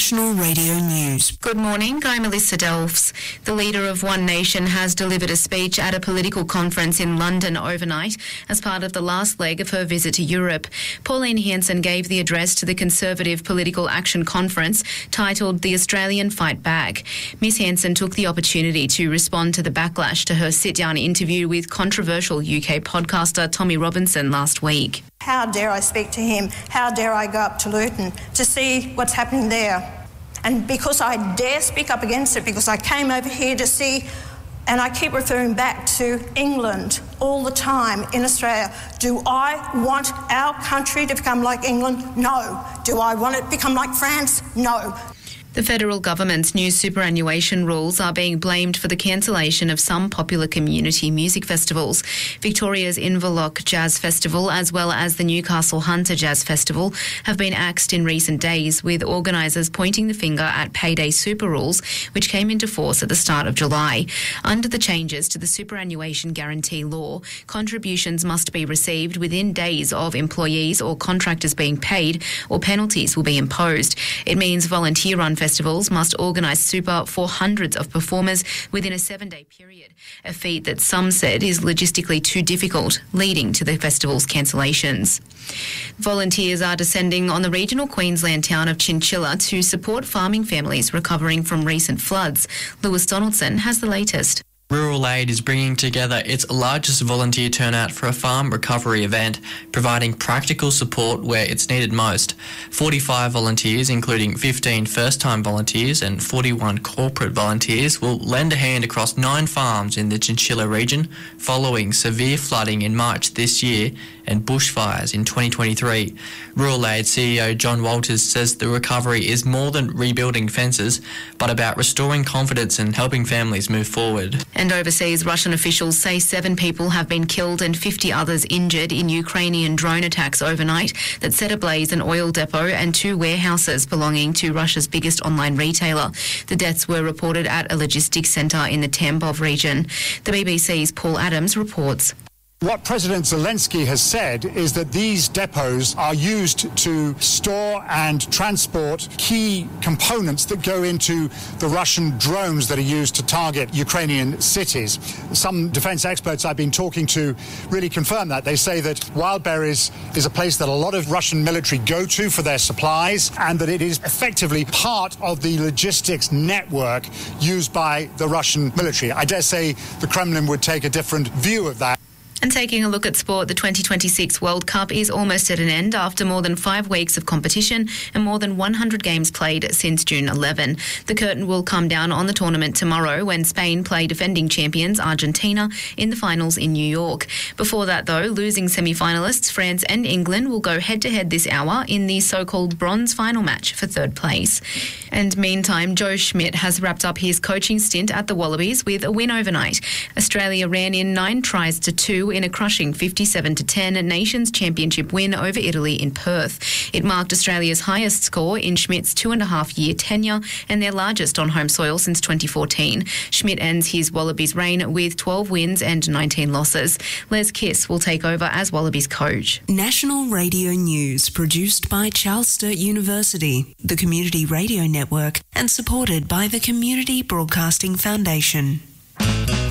National Radio News. Good morning, I'm Melissa Delfs. The leader of One Nation has delivered a speech at a political conference in London overnight as part of the last leg of her visit to Europe. Pauline Hanson gave the address to the Conservative Political Action Conference titled The Australian Fight Back. Ms Hanson took the opportunity to respond to the backlash to her sit-down interview with controversial UK podcaster Tommy Robinson last week. How dare I speak to him? How dare I go up to Luton to see what's happening there? And because I dare speak up against it, because I came over here to see, and I keep referring back to England all the time in Australia. Do I want our country to become like England? No. Do I want it to become like France? No. The federal government's new superannuation rules are being blamed for the cancellation of some popular community music festivals. Victoria's Inverloch Jazz Festival, as well as the Newcastle Hunter Jazz Festival, have been axed in recent days, with organisers pointing the finger at payday super rules, which came into force at the start of July. Under the changes to the superannuation guarantee law, contributions must be received within days of employees or contractors being paid, or penalties will be imposed. It means volunteer-run festivals must organise super for hundreds of performers within a 7-day period, a feat that some said is logistically too difficult, leading to the festival's cancellations. Volunteers are descending on the regional Queensland town of Chinchilla to support farming families recovering from recent floods. Lewis Donaldson has the latest. Rural Aid is bringing together its largest volunteer turnout for a farm recovery event, providing practical support where it's needed most. 45 volunteers, including 15 first-time volunteers and 41 corporate volunteers, will lend a hand across 9 farms in the Chinchilla region following severe flooding in March this year and bushfires in 2023. Rural Aid CEO John Walters says the recovery is more than rebuilding fences, but about restoring confidence and helping families move forward. And overseas, Russian officials say 7 people have been killed and 50 others injured in Ukrainian drone attacks overnight that set ablaze an oil depot and 2 warehouses belonging to Russia's biggest online retailer. The deaths were reported at a logistics centre in the Tambov region. The BBC's Paul Adams reports. What President Zelensky has said is that these depots are used to store and transport key components that go into the Russian drones that are used to target Ukrainian cities. Some defence experts I've been talking to really confirm that. They say that Wildberries is a place that a lot of Russian military go to for their supplies, and that it is effectively part of the logistics network used by the Russian military. I dare say the Kremlin would take a different view of that. And taking a look at sport, the 2026 World Cup is almost at an end after more than 5 weeks of competition and more than 100 games played since June 11. The curtain will come down on the tournament tomorrow when Spain play defending champions Argentina in the finals in New York. Before that, though, losing semi-finalists France and England will go head-to-head this hour in the so-called bronze final match for 3rd place. And meantime, Joe Schmidt has wrapped up his coaching stint at the Wallabies with a win overnight. Australia ran in 9 tries to 2 in a crushing 57-10 Nations Championship win over Italy in Perth. It marked Australia's highest score in Schmidt's 2.5-year tenure and their largest on home soil since 2014. Schmidt ends his Wallabies reign with 12 wins and 19 losses. Les Kiss will take over as Wallabies coach. National Radio News, produced by Charles Sturt University, the Community Radio Network, and supported by the Community Broadcasting Foundation.